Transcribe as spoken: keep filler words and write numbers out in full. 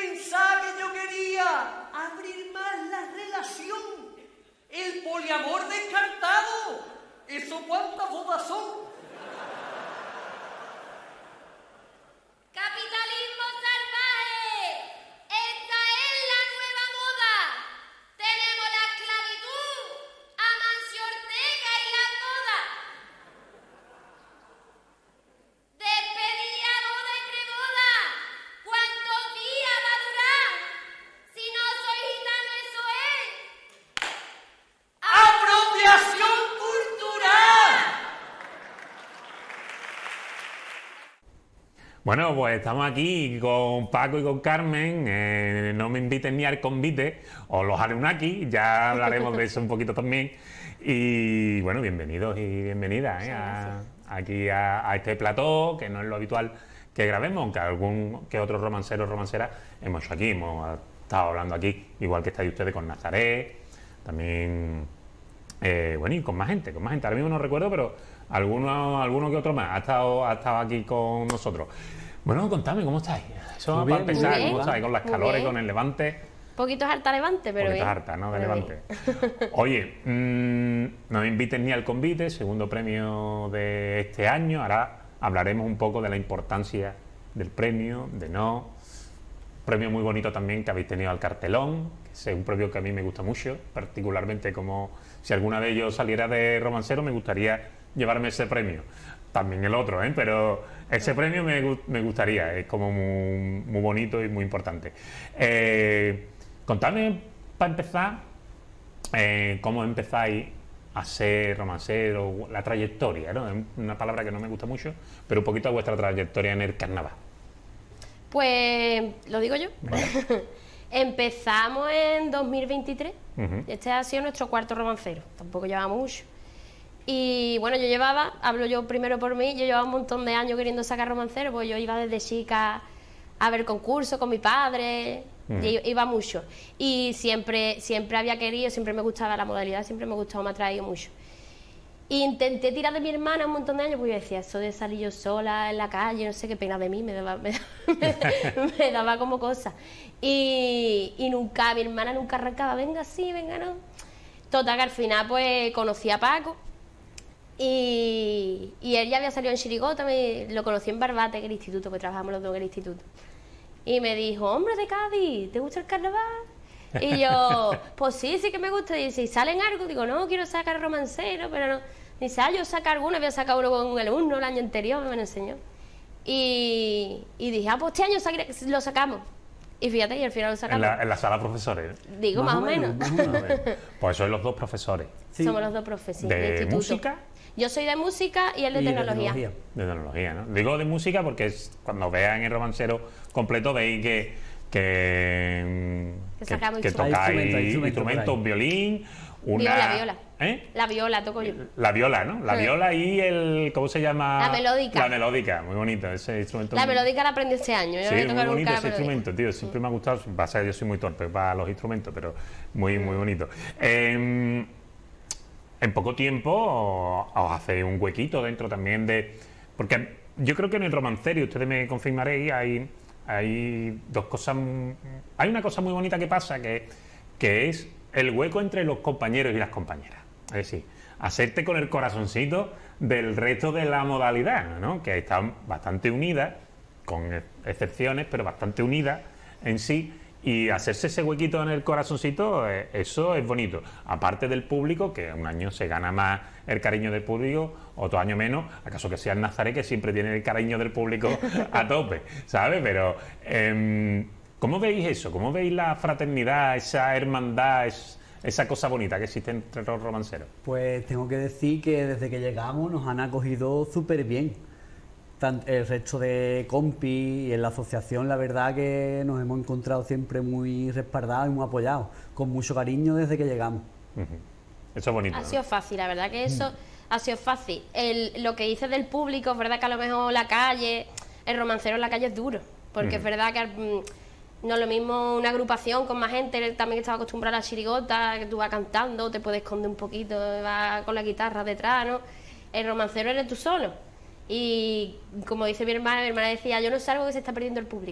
pensaba que yo quería abrir más la relación. El poliamor descartado. ¿Eso cuántas bodas son? ¡Capitalismo salvaje! ¡Esta es la nueva moda! ¡Tenemos la esclavitud! ¡Amancio Ortega y la moda! ¡Despedida, boda y preboda! ¿Cuántos días va a durar? Si no soy gitano, eso es ¡apropiación cultural! Bueno, pues estamos aquí con Paco y con Carmen, eh, no me inviten ni al convite, o los Anunnaki, ya hablaremos de eso un poquito también. Y bueno, bienvenidos y bienvenidas eh, a, aquí a, a este plató, que no es lo habitual que grabemos, aunque algún que otro romancero o romancera hemos hecho aquí, hemos estado hablando aquí, igual que estáis ustedes con Nazaret, también, eh, bueno, y con más gente, con más gente, ahora mismo no recuerdo, pero alguno, alguno que otro más ha estado, ha estado aquí con nosotros. Bueno, contadme, ¿cómo estáis? Eso Muy para bien, empezar, muy bien. ¿cómo estáis? Con las Muy calores, bien. con el levante. Poquitos harta levante, pero Poquito bien. harta, ¿no? De Pero levante. bien. Oye, mmm, no me invites ni al convite, segundo premio de este año. Ahora hablaremos un poco de la importancia del premio, de no. Premio muy bonito también que habéis tenido al cartelón, que es un premio que a mí me gusta mucho, particularmente como si alguna de ellos saliera de romancero, me gustaría llevarme ese premio. También el otro, ¿eh? Pero ese premio me, gu- me gustaría, es como muy, muy bonito y muy importante. Eh, contadme, para empezar, eh, cómo empezáis a ser romancero, la trayectoria, ¿no? Es una palabra que no me gusta mucho, pero un poquito vuestra trayectoria en el carnaval. Pues, ¿lo digo yo? Empezamos en dos mil veintitrés. Ujú. Este ha sido nuestro cuarto romancero. Tampoco llevamos mucho. Y bueno, yo llevaba, hablo yo primero por mí, yo llevaba un montón de años queriendo sacar romancero, pues yo iba desde chica a ver concursos con mi padre, Ujú. y iba mucho. Y siempre, siempre había querido, siempre me gustaba la modalidad, siempre me gustaba, me ha traído mucho. Intenté tirar de mi hermana un montón de años, porque yo decía, eso de salir yo sola en la calle, no sé qué pena de mí, me daba, me, me- me daba como cosa. Y, y nunca, mi hermana nunca arrancaba, venga sí, venga no. Total, que al final pues conocí a Paco, y, y él ya había salido en Chirigota, me, lo conocí en Barbate, en el instituto, que trabajamos los dos en el instituto. Y me dijo, hombre de Cádiz, ¿te gusta el carnaval? Y yo, pues sí, sí que me gusta. Y dice, ¿y salen algo? Digo, no, quiero sacar romancero, pero no. Dice, ah, yo saco alguno, había sacado uno con un alumno el año anterior, me lo enseñó. Y, y dije, ah, pues este año saque- lo sacamos. Y fíjate, y al final lo En sacamos. la, en la sala profesores. Digo, más, o menos. más o menos. A ver, pues sois los dos profesores. Sí. Somos los dos profes, sí, ¿De de instituto. música? Yo soy de música y él de Y de tecnología. tecnología. De tecnología, ¿no? Digo de música porque es, cuando vean el romancero completo veis que que, Que que, sacamos que instrumentos. tocáis Hay instrumentos, instrumentos instrumentos, por violín, una... Viola, viola. ¿Eh? La viola toco yo. La viola, ¿no? La Sí. viola y el... ¿Cómo se llama? La melódica. La melódica, muy bonito ese instrumento. La melódica la aprendí este año. Yo Sí, no he muy tocado bonito nunca la ese melódica. instrumento, tío. Siempre me ha gustado. Pasa que yo soy muy torpe para los instrumentos, pero muy, muy bonito. Eh, en poco tiempo os hacéis un huequito dentro también de... Porque yo creo que en el romancero, y ustedes me confirmaréis, hay, hay dos cosas... m- Hay una cosa muy bonita que pasa, que, que es el hueco entre los compañeros y las compañeras. Es decir, hacerte con el corazoncito del resto de la modalidad, ¿no? Que están bastante unidas, con ex- excepciones, pero bastante unidas en sí. Y hacerse ese huequito en el corazoncito, eh, eso es bonito. Aparte del público, que un año se gana más el cariño del público, otro año menos, acaso que sea el Nazaret, que siempre tiene el cariño del público a tope, ¿sabes? Pero, em, ¿cómo veis eso? ¿Cómo veis la fraternidad, esa hermandad, es- esa cosa bonita que existe entre los romanceros? Pues tengo que decir que desde que llegamos nos han acogido súper bien. Tan- El resto de compi y en la asociación, la verdad que nos hemos encontrado siempre muy respaldados y muy apoyados, con mucho cariño desde que llegamos. Ujú. Eso es bonito, Ha ¿no? sido fácil, la verdad que eso ha sido fácil. El, lo que dices del público, es verdad que a lo mejor la calle, el romancero en la calle es duro, porque Ujú. es verdad que mm, no es lo mismo una agrupación con más gente, él también que estaba acostumbrado a la chirigota, que tú vas cantando, te puedes esconder un poquito, vas con la guitarra detrás, ¿no? El romancero eres tú solo. Y como dice mi hermana, mi hermana decía, yo no salgo que se está perdiendo el público.